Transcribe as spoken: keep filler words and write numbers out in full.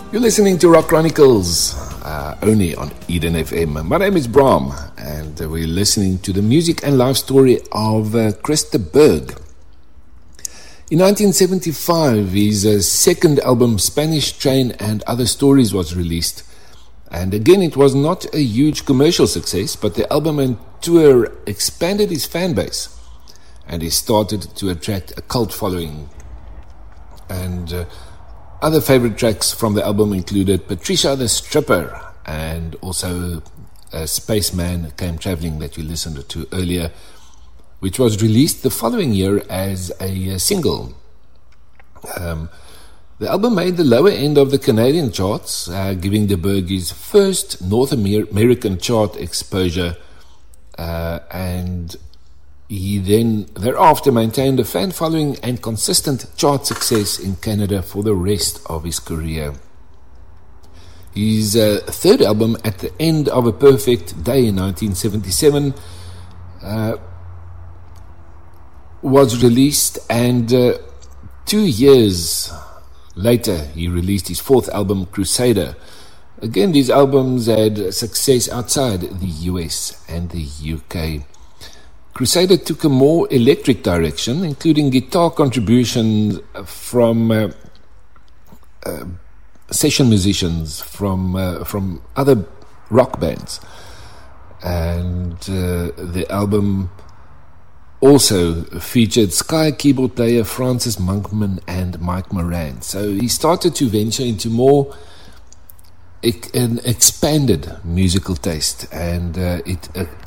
You're listening to Rock Chronicles, uh, only on Eden F M. My name is Bram, and uh, we're listening to the music and life story of uh, Chris de Burgh. In nineteen seventy-five, his uh, second album, Spanish Train and Other Stories, was released. And again, it was not a huge commercial success, but the album and tour expanded his fan base, and he started to attract a cult following. And uh, other favorite tracks from the album included Patricia the Stripper and also uh, Spaceman Came Traveling that you listened to earlier, which was released the following year as a uh, single. Um, the album made the lower end of the Canadian charts, uh, giving de Burgh his first North Amer- American chart exposure, uh, and he then thereafter maintained a fan following and consistent chart success in Canada for the rest of his career. His uh, third album, At the End of a Perfect Day in nineteen seventy-seven, uh, was released, and uh, two years later he released his fourth album, Crusader. Again, these albums had success outside the U S and the U K. Crusader took a more electric direction, including guitar contributions from uh, uh, session musicians from uh, from other rock bands, and uh, the album also featured Sky keyboard player Francis Monkman and Mike Moran. So he started to venture into more an expanded musical taste, and uh, it uh,